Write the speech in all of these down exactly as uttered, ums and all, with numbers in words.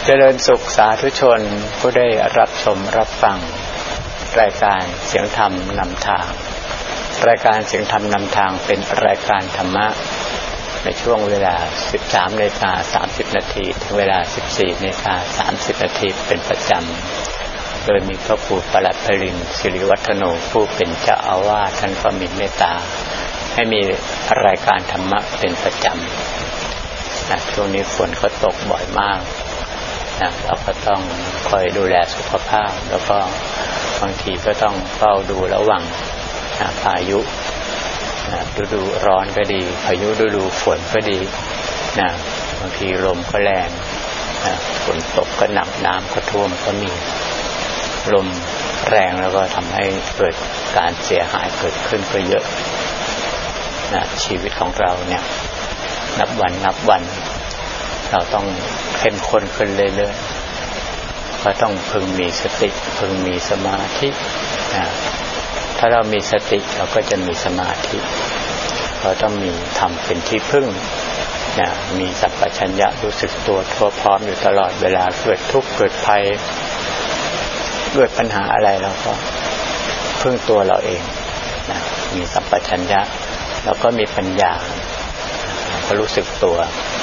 เจริญสุขสาธุชนผู้ได้รับชมรับฟังรายการเสียงธรรมนำทางรายการเสียงธรรมนำทางเป็นรายการธรรมะในช่วงเวลา สิบสามนาฬิกาสามสิบนาที ถึงเวลา สิบสี่นาฬิกาสามสิบนาทีเป็นประจำโดยมีพระครูปลัดพรินทร์ศิริวัฒโนผู้เป็นเจ้าอาวาสท่านก็มีเมตตาให้มีรายการธรรมะเป็นประจำนะช่วงนี้ฝนก็ตกบ่อยมากนะเราก็ต้องคอยดูแลสุขภาพแล้วก็บางทีก็ต้องเฝ้าดูระวังนะพายุนะฤดูร้อนก็ดีพายุฤดูฝนก็ดีนะบางทีลมก็แรงนะฝนตกก็หนักน้ำก็ท่วมก็มีลมแรงแล้วก็ทำให้เกิดการเสียหายเกิดขึ้นก็เยอะนะชีวิตของเราเนี่ยนับวันนับวันเราต้องเข้มข้นขึ้นเรื่อยๆก็ต้องพึงมีสติพึงมีสมาธินะถ้าเรามีสติเราก็จะมีสมาธิเราต้องมีธรรมเป็นที่พึ่งนะมีสัพพัญญะรู้สึกตัวทั่วพร้อมอยู่ตลอดเวลาเกิดทุกข์เกิดภัยเกิดปัญหาอะไรเราก็พึ่งตัวเราเองนะมีสัพพัญญะแล้วก็มีปัญญาก็รู้สึกตัว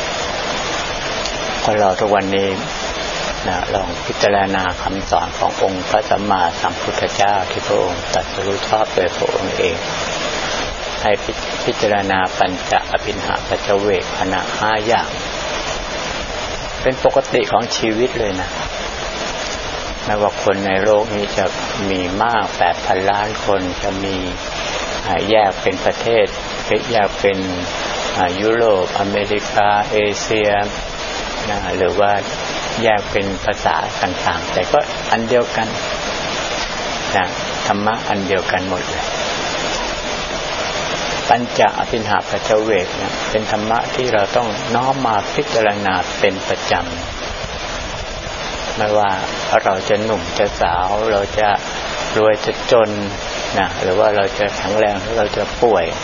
คนเราทุกวันนี้นะลองพิจารณาคำสอนขององค์พระสัมมาสัมพุทธเจ้าที่พระองค์ตรัสรู้ชอบโดยพระองค์เองให้พิจารณาปัญจอภินหปัจจเวคขณะห้าอย่างเป็นปกติของชีวิตเลยนะไม่ว่าคนในโลกนี้จะมีมาก แปดพัน ล้านคนจะมีแยกเป็นประเทศแยกเป็นยุโรปอเมริกาเอเชียนะหรือว่าแยกเป็นภาษาต่างๆแต่ก็อันเดียวกันนะธรรมะอันเดียวกันหมดเลยปัญจอภินหปัจจเวคเนี่ยเป็นธรรมะที่เราต้องน้อมมาพิจารณาเป็นประจำไม่ว่าเราจะหนุ่มจะสาวเราจะรวยจะจนนะหรือว่าเราจะแข็งแรงหรือเราจะป่วย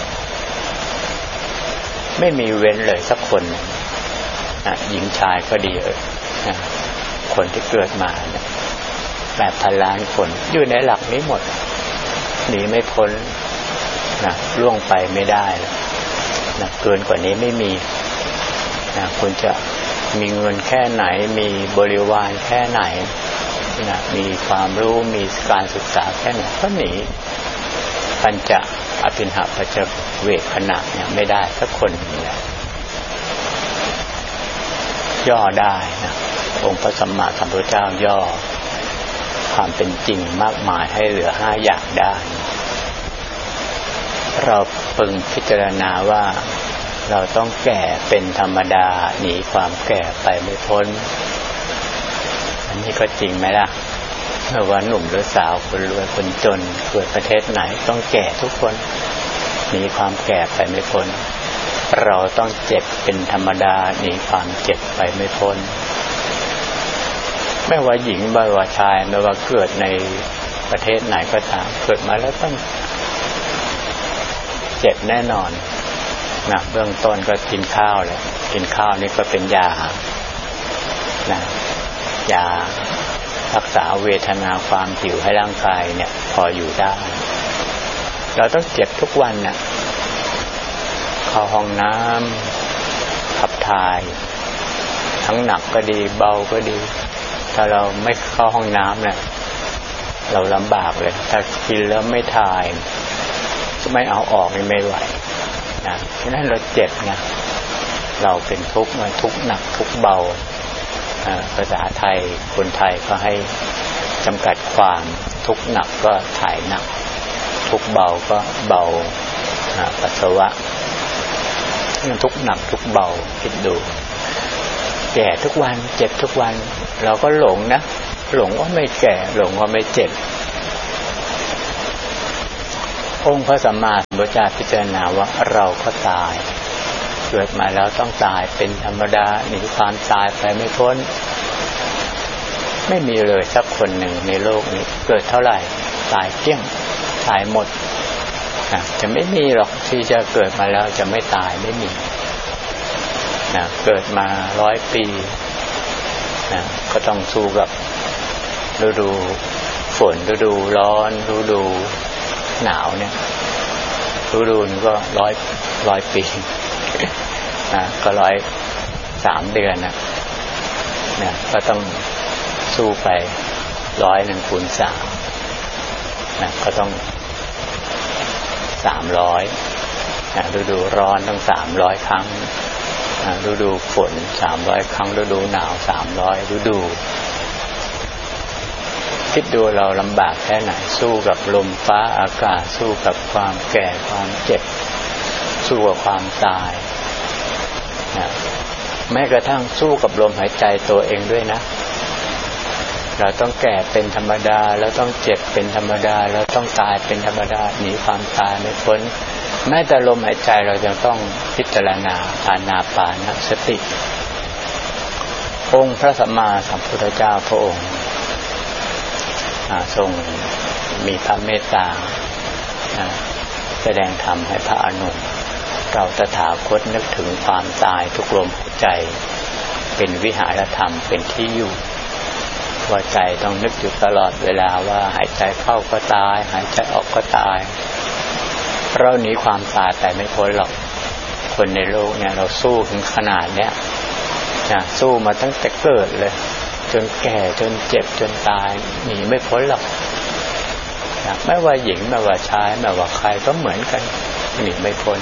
ไม่มีเว้นเลยสักคนนะหญิงชายก็ดีนะคนที่เกิดมาเนี่ยแปดพันล้านคนอยู่ในหลักนี้หมดหนีไม่พ้นนะล่วงไปไม่ได้นะเกินกว่านี้ไม่มีนะคุณจะมีเงินแค่ไหนมีบริวารแค่ไหนนะมีความรู้มีการศึกษาแค่ไหนก็หนีปัญจอภินหปัจจเวคขณะเนี่ยไม่ได้สักคนนึงเลยย่อได้นะองค์พระสัมมาสัมพุทธเจ้าย่อความเป็นจริงมากมายให้เหลือห้าอย่างได้เราพึงพิจารณาว่าเราต้องแก่เป็นธรรมดาหนีความแก่ไปไม่พ้นอันนี้ก็จริงไหมล่ะไม่ว่าหนุ่มหรือสาวคนรวยคนจนเกิดประเทศไหนต้องแก่ทุกคนหนีความแก่ไปไม่พ้นเราต้องเจ็บเป็นธรรมดาหนีความเจ็บไปไม่พ้นไม่ว่าหญิงไม่ว่าชายไม่ว่าเกิดในประเทศไหนก็ตามเกิดมาแล้วต้องเจ็บแน่นอนนะเบื้องต้นก็กินข้าวแหละกินข้าวนี่ก็เป็นยานะยารักษาเวทนาความหิวให้ร่างกายเนี่ยพออยู่ได้เราต้องเจ็บทุกวันน่ะเข้าห้องน้ำขับถ่ายทั้งหนักก็ดีเบาก็ดีถ้าเราไม่เข้าห้องน้ำเนี่ยเราลำบากเลยถ้ากินแล้วไม่ถ่ายไม่เอาออกนี่ไม่ไหวนะฉะนั้นเราเจ็บนะเราเป็นทุกข์มาทุกข์หนักทุกข์เบาภาษาไทยคนไทยก็ให้จำกัดความทุกข์หนักก็ถ่ายหนักทุกข์เบาก็เบาปัสสาวะทุกข์หนักทุกข์เบาคิดดูแก่ทุกวันเจ็บทุกวันเราก็หลงนะหลงว่าไม่แก่หลงว่าไม่เจ็บองค์พระสัมมาสัมพุทธเจ้าพิจารณาว่าเราก็ตายเกิดมาแล้วต้องตายเป็นธรรมดาหนีความตายไปไม่พ้นไม่มีเลยสักคนหนึ่งในโลกนี้เกิดเท่าไหร่ตายเกลี้ยงตายหมดนะจะไม่มีหรอกที่จะเกิดมาแล้วจะไม่ตายไม่มีนะเกิดมาร้อยปีนะก็ต้องสู้กับฤดูฝนฤดูร้อนฤดูหนาวเนี่ยฤดูนึงก็ร้อยร้อยปีนะก็ร้อยสามเดือนนะเนี่ยก็ต้องสู้ไปร้อยหนึ่งคูณสามนะก็ต้องสามร้อยนะฤดูร้อนต้องสามร้อยครั้งนะฤดูฝนสามร้อยครั้งฤดูหนาวสามร้อยฤดูคิดดูเราลำบากแค่ไหนสู้กับลมฟ้าอากาศสู้กับความแก่ความเจ็บสู้กับความตายนะแม้กระทั่งสู้กับลมหายใจตัวเองด้วยนะเราต้องแก่เป็นธรรมดาเราต้องเจ็บเป็นธรรมดาเราต้องตายเป็นธรรมดาหนีความตายไม่พ้นแม้แต่ลมหายใจเรายังต้องพิจารณาอานาปานสติองค์พระสัมมาสัมพุทธเจ้าพระองค์ทรงมีพระเมตตาแสดงธรรมให้พระอานนท์เราตถาคตนึกถึงความตายทุกลมหายใจเป็นวิหารธรรมเป็นที่อยู่ว่าใจต้องนึกอยู่ตลอดเวลาว่าหายใจเข้าก็ตายหายใจออกก็ตายเราหนีความตายแต่ไม่พ้นหรอกคนในโลกเนี่ยเราสู้ถึงขนาดเนี้ยนะสู้มาตั้งแต่เกิดเลยจนแก่จนเจ็บจนตายหนีไม่พ้นหรอกนะไม่ว่าหญิงไม่ว่าชายไม่ว่าใครก็เหมือนกันหนีไม่พ้น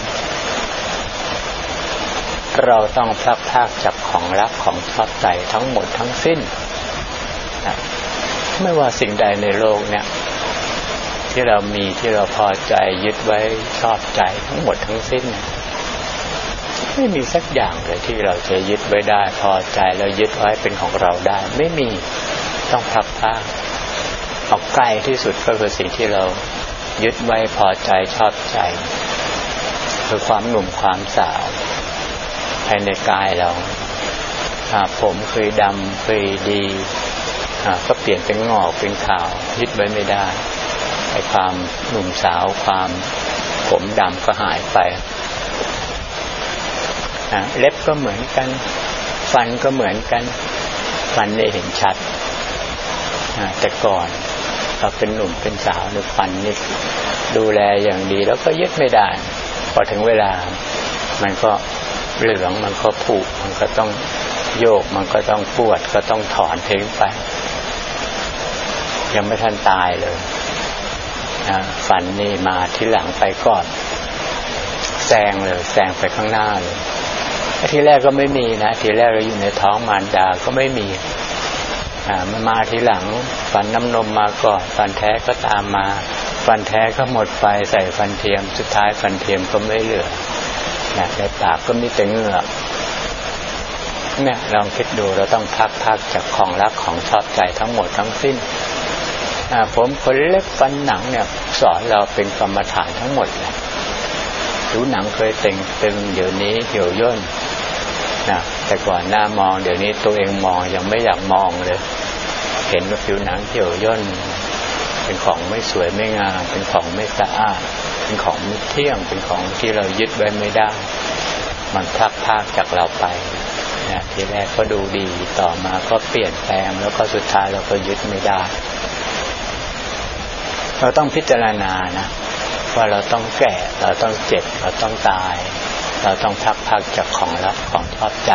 เราต้องพลัดพรากจากของรักของชอบใจทั้งหมดทั้งสิ้นนะไม่ว่าสิ่งใดในโลกเนี่ยที่เรามีที่เราพอใจยึดไว้ชอบใจทั้งหมดทั้งสิ้นไม่มีสักอย่างเลยที่เราจะยึดไว้ได้พอใจแล้วยึดไว้เป็นของเราได้ไม่มีต้องพลัดพรากเอาไกลที่สุดก็คือสิ่งที่เรายึดไว้พอใจชอบใจคือความหนุ่มความสาวภายในกายเราผมเคยดำเคยดีก็เปลี่ยนเป็นงอกเป็นขาวยึดไว้ไม่ได้ไอ้ความหนุ่มสาวความผมดำก็หายไปเล็บก็เหมือนกันฟันก็เหมือนกันฟันได้เห็นชัดแต่ก่อนเราเป็นหนุ่มเป็นสาวในฟันนี่ดูแลอย่างดีแล้วก็ยึดไม่ได้พอถึงเวลามันก็เหลืองมันก็ผุมันก็ต้องโยกมันก็ต้องปวดก็ต้องถอนทิ้งไปยังไม่ทันตายเลยนะฟันนี่มาที่หลังไปก่อนแซงเลยแซงไปข้างหน้าเลยทีแรกก็ไม่มีนะทีแรกเราอยู่ในท้องมารดาก็ไม่มีอ่ามันมาทีหลังฟันน้ำนมมาก่อนฟันแท้ก็ตามมาฟันแท้ก็หมดไปใส่ฟันเทียมสุดท้ายฟันเทียมก็ไม่เหลือนะในปากก็มีแต่เหงือกเนี่ยลองคิดดูเราต้องพักพักจากของรักของชอบใจทั้งหมดทั้งสิ้นอ่าผมขนเล็บฟันหนังเนี่ยสอนเราเป็นกรรมฐานทั้งหมดเลยผิวหนังเคยเต่งตึงเดี๋ยวนี้เหี่ยวย่นนะแต่ก่อนหน้ามองเดี๋ยวนี้ตัวเองมองยังไม่อยากมองเลยเห็นว่าผิวหนังเหี่ยวย่นเป็นของไม่สวยไม่งามเป็นของไม่สะอาดเป็นของไม่เที่ยงเป็นของที่เรายึดไว้ไม่ได้มันพลักพรากจากเราไปนะทีแรกก็ดูดีต่อมาก็เปลี่ยนแปลงแล้วก็สุดท้ายเราก็ยึดไม่ได้เราต้องพิจารณานะว่าเราต้องแก่เราต้องเจ็บเราต้องตายเราต้องพักพักจากของรักของชอบใจ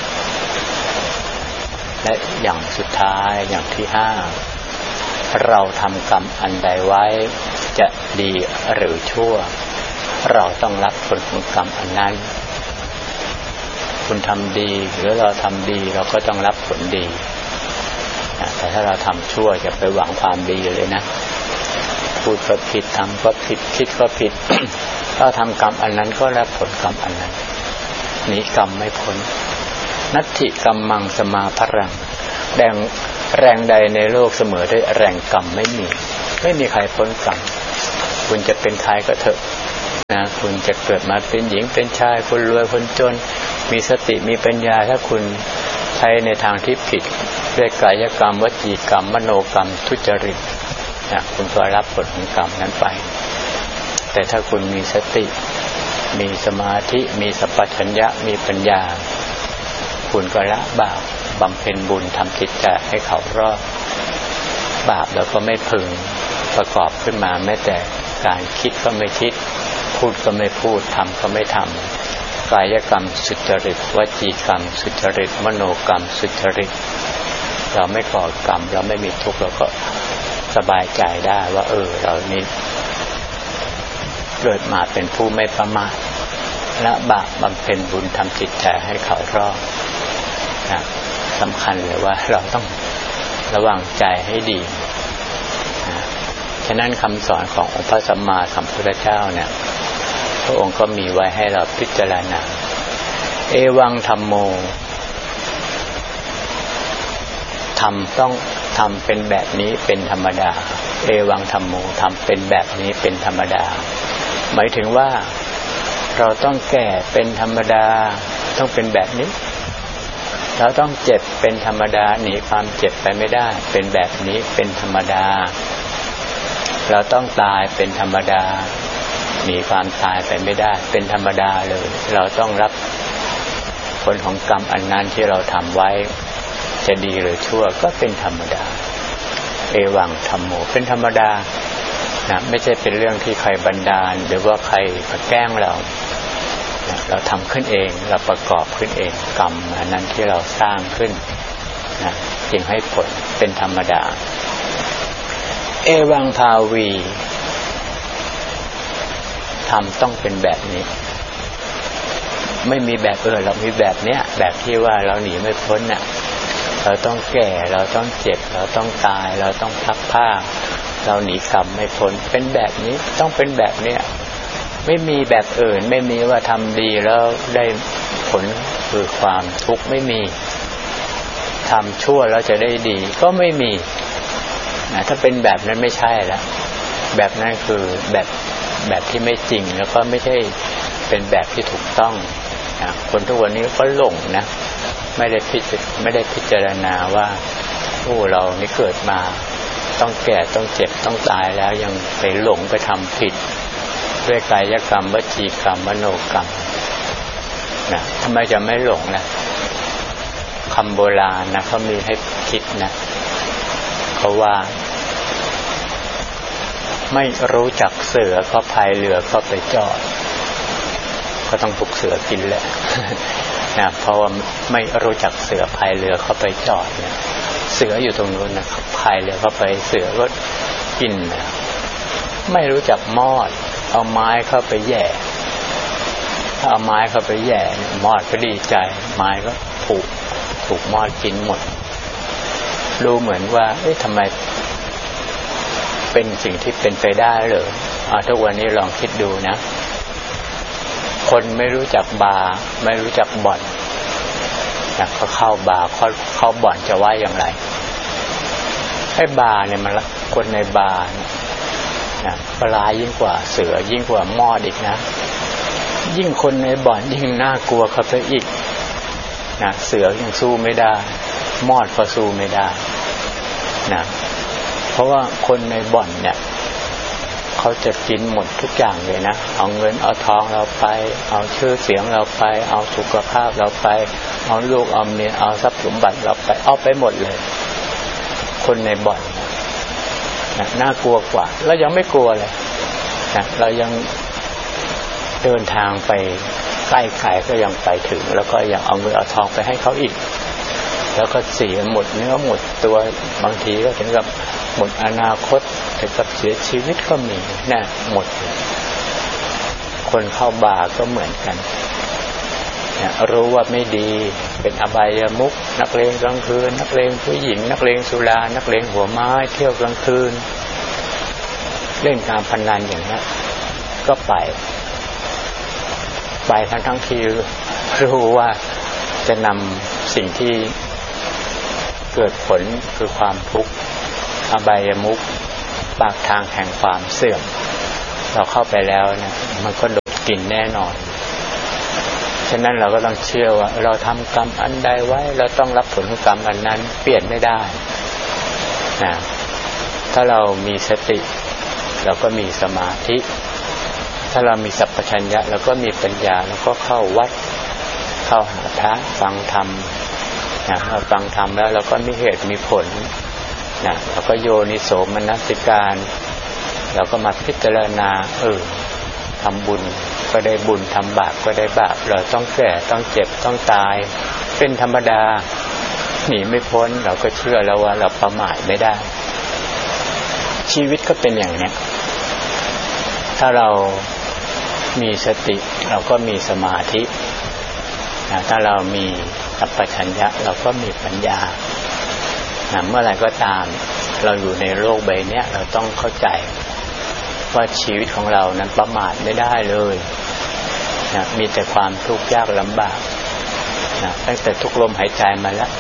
และอย่างสุดท้ายอย่างที่ห้าเราทำกรรมอันใดไว้จะดีหรือชั่วเราต้องรับผลของกรรมอันนั้นคุณทำดีหรือเราทำดีเราก็ต้องรับผลดีแต่ถ้าเราทำชั่วจะไปหวังความดีเลยนะพูดก็ผิดทำก็ผิดคิดก็ผิด ถ้าทำกรรมอันนั้นก็รับผลกรรมอันนั้นหนีกรรมไม่พ้นนัตถิกรรมมังสมาพรังแรงแรงใดในโลกเสมอด้วยแรงกรรมไม่มีไม่มีใครพ้นกรรมคุณจะเป็นใครก็เถอะนะคุณจะเกิดมาเป็นหญิงเป็นชายคนรวยคนจนมีสติมีปัญญาถ้าคุณใช้ในทางที่ผิดด้วยกายกรรมวจีกรรมมโนกรรมทุจริตนะคุณก็รับผลของกรรมนั้นไปแต่ถ้าคุณมีสติมีสมาธิมีสัมปชัญญะมีปัญญาคุณก็ละบาปบำเพ็ญบุญทำจิตใจให้เขารอดบาปเราก็ไม่พึงประกอบขึ้นมาแม้แต่การคิดก็ไม่คิดพูดก็ไม่พูดทำก็ไม่ทำกายกรรมสุจริตวจีกรรมสุจริตมโนกรรมสุจริตเราไม่ก่อกรรมเราไม่มีทุกข์เราก็สบายใจได้ว่าเออเรานี่เกิดมาเป็นผู้ไม่ประมาทละบาปบำเพ็ญบุญทำจิตใจให้เขารอดนะสำคัญเลยว่าเราต้องระวังใจให้ดีนะฉะนั้นคำสอนขององค์พระสัมมาสัมพุทธเจ้าเนี่ยพระองค์ก็มีไว้ให้เราพิจารณาเอวังธัมโมธรรมต้องทำเป็นแบบนี้เป็นธรรมดาเอวังธัมโมทำเป็นแบบนี้เป็นธรรมดาหมายถึงว่าเราต้องแก่เป็นธรรมดาต้องเป็นแบบนี้เราต้องเจ็บเป็นธรรมดาหนีความเจ็บไปไม่ได้เป็นแบบนี้เป็นธรรมดาเราต้องตายเป็นธรรมดาหนีความตายไปไม่ได้เป็นธรรมดาเลยเราต้องรับผลของกรรมอันนั้นที่เราทำไว้จะดีหรือชั่วก็เป็นธรรมดาเอวังธัมโมเป็นธรรมดานะไม่ใช่เป็นเรื่องที่ใครบันดาลหรือว่าใครมาแกล้งเรานะเราทำขึ้นเองเราประกอบขึ้นเองกรรมอันนั้นที่เราสร้างขึ้นนะจึงให้ผลเป็นธรรมดาเอวังภาวีธรรมต้องเป็นแบบนี้ไม่มีแบบเออเรามีแบบเนี้ยแบบที่ว่าเราหนีไม่พ้นน่ะเราต้องแก่เราต้องเจ็บเราต้องตายเราต้องพลัดพรากเราหนีกรรมไม่พ้นเป็นแบบนี้ต้องเป็นแบบเนี้ยไม่มีแบบอื่นไม่มีว่าทำดีแล้วได้ผลคือความทุกข์ไม่มีทำชั่วแล้วจะได้ดีก็ไม่มีนะถ้าเป็นแบบนั้นไม่ใช่แล้วแบบนั้นคือแบบแบบที่ไม่จริงแล้วก็ไม่ใช่เป็นแบบที่ถูกต้องนะคนทุกวันนี้ก็หลงนะไม่ได้พิจไม่ได้พิจารณาว่าโอ้เรานี่เกิดมาต้องแก่ต้องเจ็บต้องตายแล้วยังไปหลงไปทำผิดด้วยกายกรรมวจีกรรมมโนกรรมนะทำไมจะไม่หลงนะคำโบราณนะเขามีให้คิดนะเขาว่าไม่รู้จักเสือก็พายเรือก็ไปจอดก็ต้องถูกเสือกินแหละนะเพราะว่าไม่รู้จักเสือพายเรือเข้าไปจอดเนี่ยเสืออยู่ตรงนู้นนะพายเรือเข้าไปเสือก็กินนะไม่รู้จักมอดเอาไม้เข้าไปแย่ถ้าเอาไม้เข้าไปแย่มอดก็ดีใจไม้ก็ถูกถูกมอดกินหมดรู้เหมือนว่าเอ๊ะทำไมเป็นสิ่งที่เป็นไปได้เหรออ่าทุกวันนี้ลองคิดดูนะคนไม่รู้จักบาร์ไม่รู้จักบ่อนนะเขาเข้าบาร์เขาเข้าบ่อนจะว่าอย่างไรไอ้บาร์เนี่ยมันคนในบาร์นะปลายิ่งกว่าเสือยิ่งกว่ามอดอีกนะยิ่งคนในบ่อนยิ่งน่ากลัวเข้าไปอีกนะเสือยังสู้ไม่ได้มอดก็สู้ไม่ได้นะเพราะว่าคนในบ่อนเนี่ยเขาจะกินหมดทุกอย่างเลยนะเอาเงินเอาทองเราไปเอาชื่อเสียงเราไปเอาสุขภาพเราไปเอาลูกเอาเมียเอาทรัพย์สมบัติเราไปเอาไปหมดเลยคนในบ่อนนะน่ากลัวกว่าเรายังไม่กลัวเลยนะเรายังเดินทางไปใกล้ใครก็ยังไปถึงแล้วก็ยังเอาเงินเอาทองไปให้เขาอีกแล้วก็เสียหมดเนื้อหมดตัวบางทีก็ถึงกับหมดอนาคตถึงกับเสียชีวิตก็มีนะหมดคนเข้าบาร์ก็เหมือนกันนะรู้ว่าไม่ดีเป็นอบายมุขนักเลงกลางคืนนักเลงผู้หญิงนักเลงสุรานักเลงหัวไม้เที่ยวกลางคืนเล่นการพนันอย่างนี้ก็ไปไปทั้งทั้งที่รู้ว่าจะนำสิ่งที่เกิดผลคือความทุกข์อบายมุขปากทางแห่งความเสื่อมเราเข้าไปแล้วเนี่ยมันก็โดนกินแน่นอนฉะนั้นเราก็ต้องเชื่อว่าเราทำกรรมอันใดไว้เราต้องรับผลของกรรมอันนั้นเปลี่ยนไม่ได้นะถ้าเรามีสติเราก็มีสมาธิถ้าเรามีสัพพัญญะเราก็มีปัญญาแล้วก็เข้าวัดเข้าหาพระฟังธรรมนะเราฟังธรรมแล้วเราก็มีเหตุมีผลนะเราก็โยนิโสมนสิการเราก็มาพิจารณาเออทำบุญก็ได้บุญทำบาปก็ได้บาปเราต้องแก่ต้องเจ็บต้องตายเป็นธรรมดาหนีไม่พ้นเราก็เชื่อแล้วว่าเราประมาทไม่ได้ชีวิตก็เป็นอย่างนี้ถ้าเรามีสติเราก็มีสมาธินะถ้าเรามีสัพพัญญะเราก็มีปัญญานะเมื่อไหร่ก็ตามเราอยู่ในโลกใบนี้เราต้องเข้าใจว่าชีวิตของเรานั้นประมาทไม่ได้เลยนะมีแต่ความทุกข์ยากลำบากนะตั้งแต่ทุกลมหายใจมาแล้ว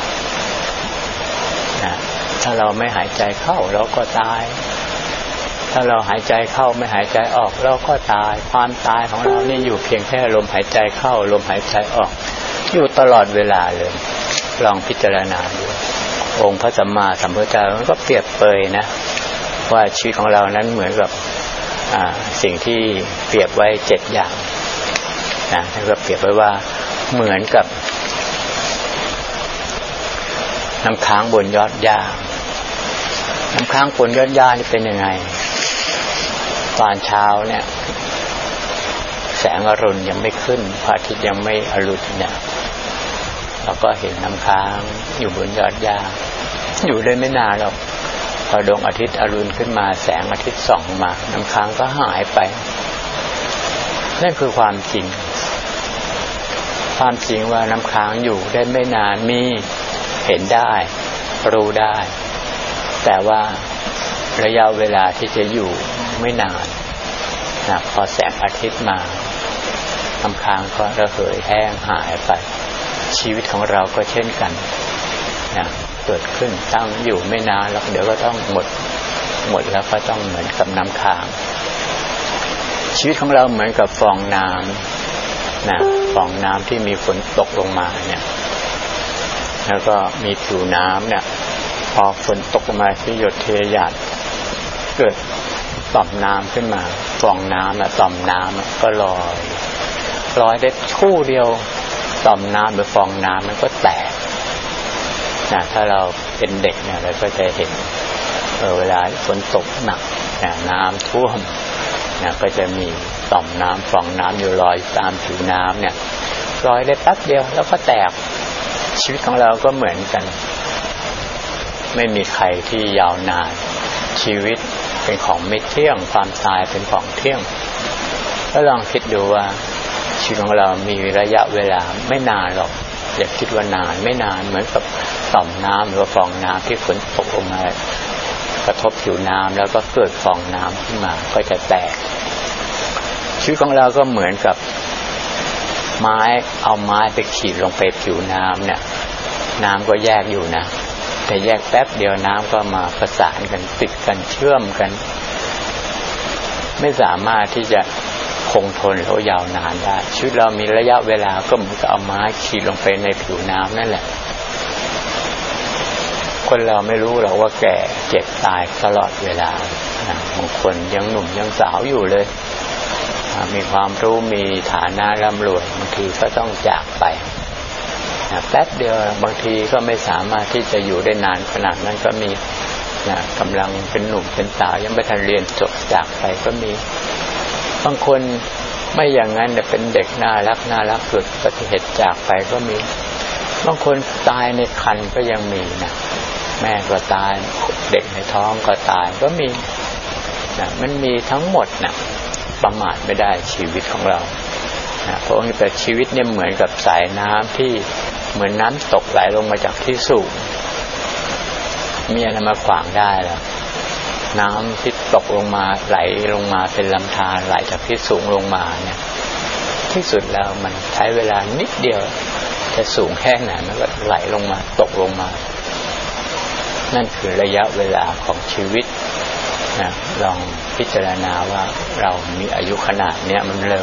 นะถ้าเราไม่หายใจเข้าเราก็ตายถ้าเราหายใจเข้าไม่หายใจออกเราก็ตายความตายของเรานี่อยู่เพียงแค่ลมหายใจเข้าลมหายใจออกอยู่ตลอดเวลาเลยลองพิจารณาดูองค์พระสัมมาสัมพุทธเจ้าก็เปรียบเปยนะว่าชีวิตของเรานั้นเหมือนกับสิ่งที่เปรียบไว้เจ็ดอย่างนะท่านก็เปรียบไว้ว่าเหมือนกับน้ำค้างบนยอดหญ้าน้ำค้างบนยอดหญ้านี่เป็นยังไงตอนเช้าเนี่ยแสงอรุณยังไม่ขึ้นพระอาทิตย์ยังไม่อรุณเนี่ยเราก็เห็นน้ำค้างอยู่บนยอดหญ้าอยู่ได้ไม่นานหรอกพอดวงอาทิตย์อรุณขึ้นมาแสงอาทิตย์ส่องมาน้ำค้างก็หายไปนั่นคือความจริงความจริงว่าน้ำค้างอยู่ได้ไม่นานมีเห็นได้รู้ได้แต่ว่าระยะเวลาที่จะอยู่ไม่นานนะพอแสงอาทิตย์มาน้ำค้างก็ระเหยแห้งหายไปชีวิตของเราก็เช่นกันนะเกิดขึ้นตั้งอยู่ไม่นานแล้วเดี๋ยวก็ต้องหมดหมดแล้วก็ต้องเหมือนกับน้ำค้างชีวิตของเราเหมือนกับฟองน้ำนะฟองน้ำที่มีฝนตกลงมาเนี่ยแล้วก็มีผิวน้ำเนี่ยพอฝนตกลงมาที่หยดเทหยาดเกิดต่อมน้ำขึ้นมาฟองน้ำนะต่อมน้ำก็ลอยลอยได้คู่เดียวต่อมน้ำหรือฟองน้ำมันก็แตกนะถ้าเราเป็นเด็กเนี่ยเราก็จะเห็นเออเวลาฝนตกหนักนะน้ำท่วมนะก็จะมีต่อมน้ำฟองน้ำอยู่ลอยตามผิวน้ำเนี่ยลอยได้แป๊บเดียวแล้วก็แตกชีวิตของเราก็เหมือนกันไม่มีใครที่ยาวนานชีวิตเป็นของไม่เที่ยงความตายเป็นของเที่ยงก็ลองคิดดูว่าชีวิตของเรามีระยะเวลาไม่นานหรอกอย่าคิดว่านานไม่นานเหมือนกับต่อมน้ำหรือฟองน้ำที่ฝนตกลงมากระทบผิวน้ำแล้วก็เกิดฟองน้ำขึ้นมาก็จะแตกชีวิตของเราก็เหมือนกับไม้เอาไม้ไปขีดลงไปผิวน้ำเนี่ยน้ำก็แยกอยู่นะแต่แยกแป๊บเดียวน้ำก็มาประสานกันติดกันเชื่อมกันไม่สามารถที่จะคงทนหรือยาวนานได้ชีวิตเรามีระยะเวลาก็เหมือนกับเอาไม้ขีดลงไปในผิวน้ำนั่นแหละคนเราไม่รู้หรอกว่าแก่เจ็บตายตลอดเวลาบางคนยังหนุ่มยังสาวอยู่เลยมีความรู้มีฐานะร่ำรวยบางทีก็ต้องจากไปแป๊บเดียวบางทีก็ไม่สามารถที่จะอยู่ได้นานขนาดนั้นก็มีนะกำลังเป็นหนุ่มเป็นสาวยังไม่ทันเรียนจบจากไปก็มีบางคนไม่อย่างนั้นแต่เป็นเด็กน่ารักน่ารักเกิดอุบัติเหตุจากไปก็มีบางคนตายในครรภ์ก็ยังมีนะแม่ก็ตายเด็กในท้องก็ตายก็มีนะมันมีทั้งหมดนะประมาทไม่ได้ชีวิตของเรานะเพราะว่าแต่ชีวิตเนี่ยเหมือนกับสายน้ำที่เหมือนน้ำตกไหลลงมาจากที่สูงมีอะไรมาขวางได้ล่ะน้ำที่ตกลงมาไหลลงมาเป็นลำธารไหลจากที่สูงลงมาเนี่ยที่สุดแล้วมันใช้เวลานิดเดียวจะสูงแค่ไหนมันก็ไหลลงมาตกลงมานั่นคือระยะเวลาของชีวิตนะลองพิจารณาว่าเรามีอายุขนาดเนี้ยมันเร็ว